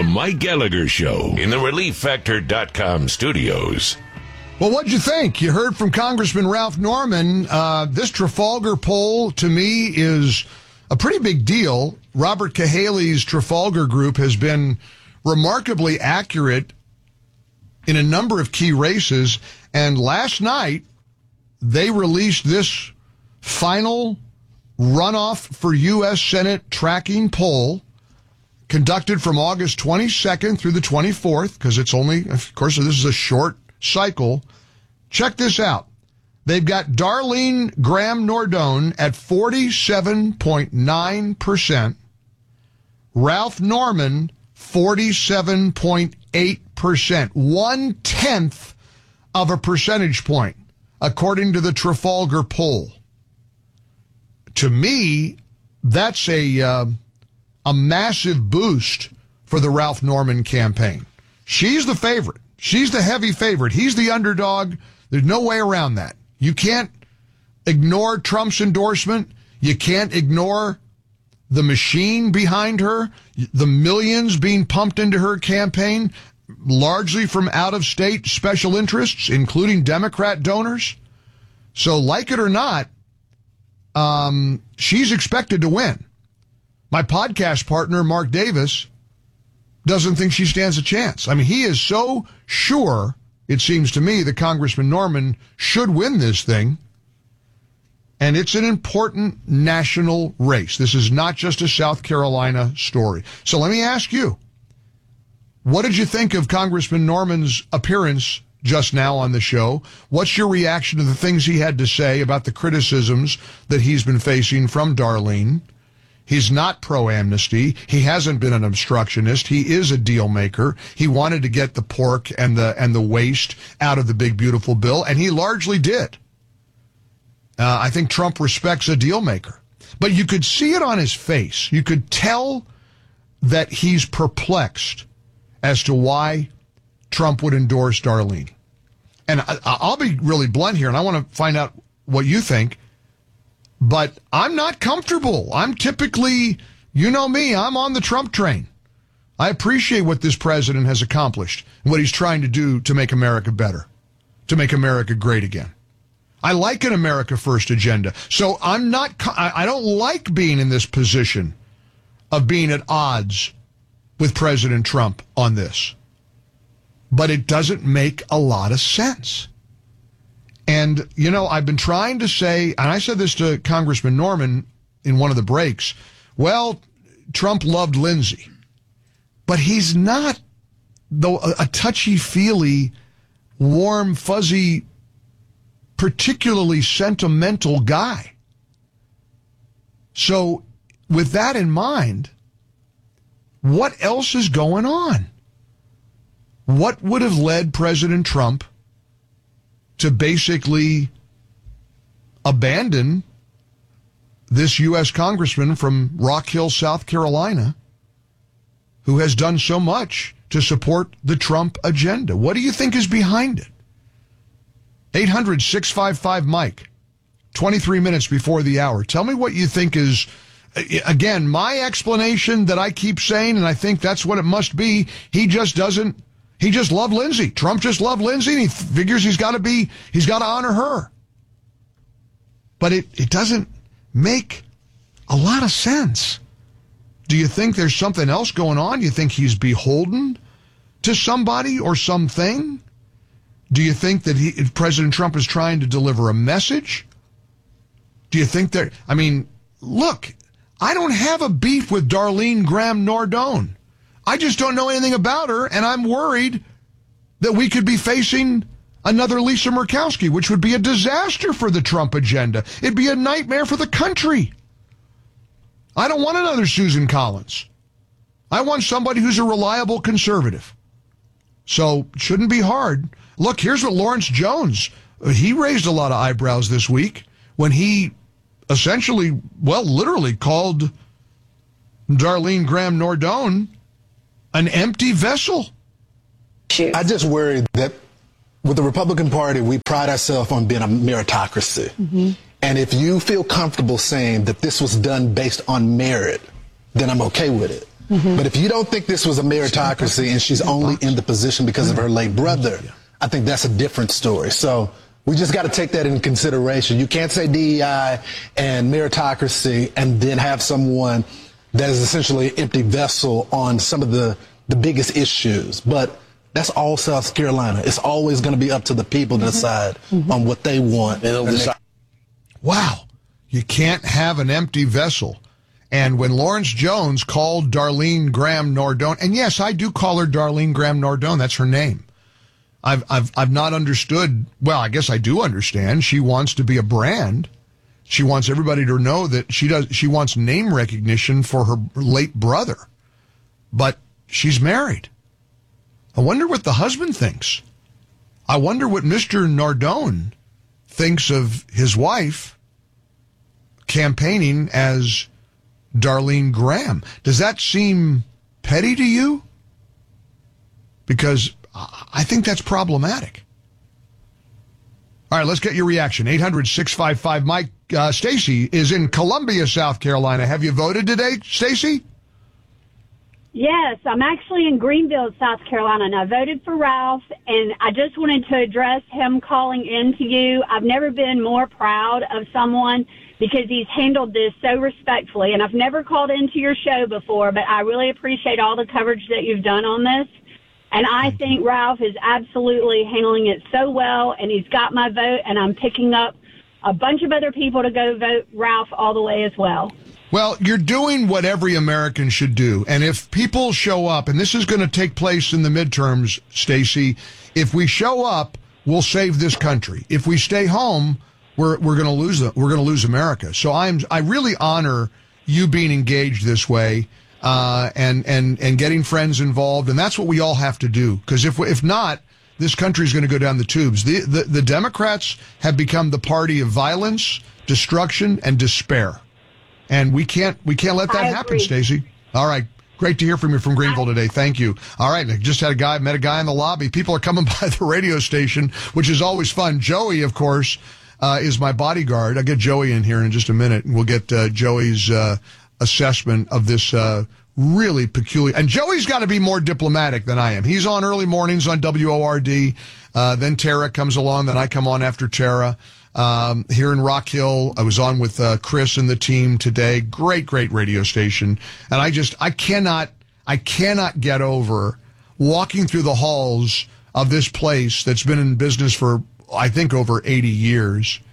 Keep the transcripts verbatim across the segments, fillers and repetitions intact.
The Mike Gallagher Show in the relief factor dot com studios. Well, what'd you think? You heard from Congressman Ralph Norman. Uh, this Trafalgar poll, to me, is a pretty big deal. Robert Cahaley's Trafalgar group has been remarkably accurate in a number of key races. And last night, they released this final runoff for U S Senate tracking poll conducted from August twenty-second through the twenty-fourth, because it's only, of course, this is a short cycle. Check this out. They've got Darlene Graham-Nordone at forty-seven point nine percent, Ralph Norman forty-seven point eight percent, one-tenth of a percentage point, according to the Trafalgar poll. To me, that's a uh, a massive boost for the Ralph Norman campaign. She's the favorite. She's the heavy favorite. He's the underdog. There's no way around that. You can't ignore Trump's endorsement. You can't ignore the machine behind her, the millions being pumped into her campaign, largely from out-of-state special interests, including Democrat donors. So, like it or not, um, she's expected to win. My podcast partner, Mark Davis, doesn't think she stands a chance. I mean, he is so sure, it seems to me, that Congressman Norman should win this thing. And it's an important national race. This is not just a South Carolina story. So let me ask you, what did you think of Congressman Norman's appearance just now on the show? What's your reaction to the things he had to say about the criticisms that he's been facing from Darlene? He's not pro-amnesty. He hasn't been an obstructionist. He is a deal maker. He wanted to get the pork and the and the waste out of the big, beautiful bill, and he largely did. Uh, I think Trump respects a deal maker. But you could see it on his face. You could tell that he's perplexed as to why Trump would endorse Darlene. And I, I'll be really blunt here, and I want to find out what you think. But I'm not comfortable. I'm typically, you know me, I'm on the Trump train. I appreciate what this president has accomplished and what he's trying to do to make America better, to make America great again. I like an America First agenda. So I'm not, I don't like being in this position of being at odds with President Trump on this. But it doesn't make a lot of sense. And, you know, I've been trying to say, and I said this to Congressman Norman in one of the breaks, well, Trump loved Lindsey, but he's not though a touchy-feely, warm, fuzzy, particularly sentimental guy. So with that in mind, what else is going on? What would have led President Trump to basically abandon this U S congressman from Rock Hill, South Carolina, who has done so much to support the Trump agenda? What do you think is behind it? eight hundred, six five five, Mike, twenty-three minutes before the hour. Tell me what you think is, again, my explanation that I keep saying, and I think that's what it must be. He just doesn't, he just loved Lindsey. Trump just loved Lindsey, and he figures he's got to be, he's got to honor her. But it, it doesn't make a lot of sense. Do you think there's something else going on? You think he's beholden to somebody or something? Do you think that he, President Trump is trying to deliver a message? Do you think that, I mean, look, I don't have a beef with Darlene Graham-Nordone. I just don't know anything about her, and I'm worried that we could be facing another Lisa Murkowski, which would be a disaster for the Trump agenda. It'd be a nightmare for the country. I don't want another Susan Collins. I want somebody who's a reliable conservative. So it shouldn't be hard. Look, here's what Lawrence Jones, he raised a lot of eyebrows this week when he essentially, well, literally called Darlene Graham-Nordone an empty vessel. I just worry that with the Republican Party, we pride ourselves on being a meritocracy. Mm-hmm. And if you feel comfortable saying that this was done based on merit, then I'm okay with it. Mm-hmm. But if you don't think this was a meritocracy and she's only in the position because of her late brother, I think that's a different story. So we just got to take that into consideration. You can't say D E I and meritocracy and then have someone that is essentially an empty vessel on some of the, the biggest issues. But that's all South Carolina. It's always going to be up to the people to decide mm-hmm. on what they want. And decide. Wow. You can't have an empty vessel. And when Lawrence Jones called Darlene Graham Nardone, and yes, I do call her Darlene Graham Nardone. That's her name. I've, I've, I've not understood. Well, I guess I do understand. She wants to be a brand. She wants everybody to know that she does. She wants name recognition for her late brother, but she's married. I wonder what the husband thinks. I wonder what Mister Nardone thinks of his wife campaigning as Darlene Graham. Does that seem petty to you? Because I think that's problematic. All right, let's get your reaction. eight hundred, six five five, Mike. Uh, Stacy is in Columbia, South Carolina. Have you voted today, Stacy? Yes, I'm actually in Greenville, South Carolina, and I voted for Ralph, and I just wanted to address him calling in to you. I've never been more proud of someone because he's handled this so respectfully, and I've never called into your show before, but I really appreciate all the coverage that you've done on this, and I think Ralph is absolutely handling it so well, and he's got my vote, and I'm picking up a bunch of other people to go vote Ralph all the way as well. Well, you're doing what every American should do. And if people show up, and this is going to take place in the midterms, Stacey, if we show up, we'll save this country. If we stay home, we're we're going to lose the, we're going to lose America. So I'm I really honor you being engaged this way, uh, and and and getting friends involved, and that's what we all have to do. Because if if not, this country is going to go down the tubes. The, the the Democrats have become the party of violence, destruction, and despair. And we can't we can't let that happen, Stacey. All right. Great to hear from you from Greenville today. Thank you. All right. I just had a guy, met a guy in the lobby. People are coming by the radio station, which is always fun. Joey, of course, uh, is my bodyguard. I'll get Joey in here in just a minute, and we'll get uh, Joey's uh, assessment of this uh, really peculiar. And Joey's got to be more diplomatic than I am. He's on early mornings on W O R D. Uh, then Tara comes along. Then I come on after Tara. Um, here in Rock Hill, I was on with uh, Chris and the team today. Great, great radio station. And I just, I cannot, I cannot get over walking through the halls of this place that's been in business for, I think, over eighty years.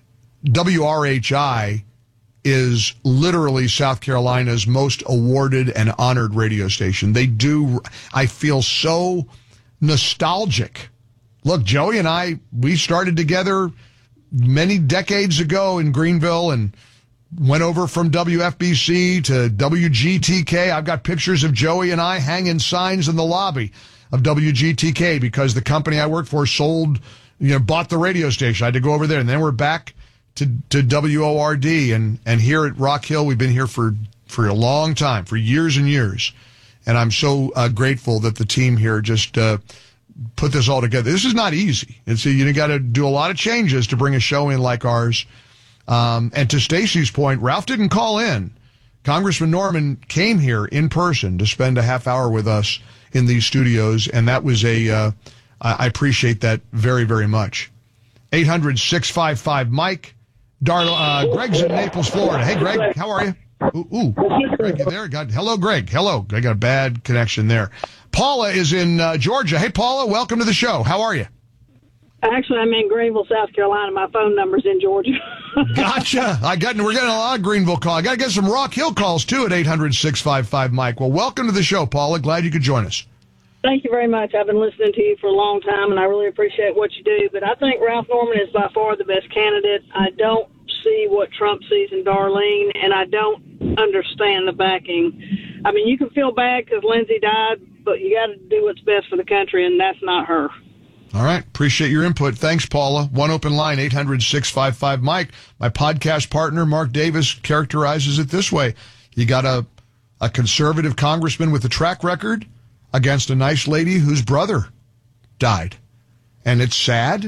W R H I is literally South Carolina's most awarded and honored radio station. They do, I feel so nostalgic. Look, Joey and I, we started together many decades ago in Greenville and went over from W F B C to W G T K. I've got pictures of Joey and I hanging signs in the lobby of W G T K because the company I worked for sold, you know, bought the radio station. I had to go over there, and then we're back to, to W O R D. And, and here at Rock Hill, we've been here for, for a long time, for years and years. And I'm so uh, grateful that the team here just uh, put this all together. This is not easy. And so you got to do a lot of changes to bring a show in like ours. Um, and to Stacey's point, Ralph didn't call in. Congressman Norman came here in person to spend a half hour with us in these studios. And that was a, uh, I appreciate that very, very much. eight hundred, six five five, Mike. Dar- uh, Greg's in Naples, Florida. Hey, Greg, how are you? Ooh, ooh. Greg, you there? God, hello, Greg. Hello. I got a bad connection there. Paula is in uh, Georgia. Hey, Paula, welcome to the show. How are you? Actually, I'm in Greenville, South Carolina. My phone number's in Georgia. Gotcha. I got. We're getting a lot of Greenville calls. I got to get some Rock Hill calls, too, at eight hundred, six five five, Mike. Well, welcome to the show, Paula. Glad you could join us. Thank you very much. I've been listening to you for a long time, and I really appreciate what you do. But I think Ralph Norman is by far the best candidate. I don't see what Trump sees in Darlene, and I don't understand the backing. I mean, you can feel bad because Lindsay died, but you got to do what's best for the country, and that's not her. All right. Appreciate your input. Thanks, Paula. One open line, eight hundred, six five five, Mike. My podcast partner, Mark Davis, characterizes it this way. You got a, a conservative congressman with a track record against a nice lady whose brother died. And it's sad.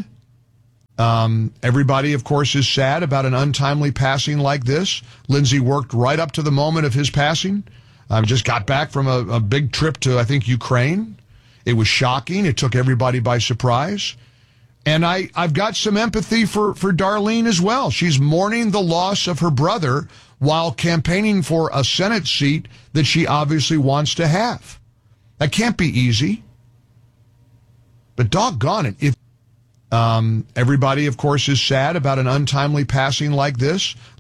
Um, everybody, of course, is sad about an untimely passing like this. Lindsay worked right up to the moment of his passing. I just got back from a, a big trip to, I think, Ukraine. It was shocking. It took everybody by surprise. And I, I've got some empathy for, for Darlene as well. She's mourning the loss of her brother while campaigning for a Senate seat that she obviously wants to have. That can't be easy. But doggone it. If um, everybody, of course, is sad about an untimely passing like this,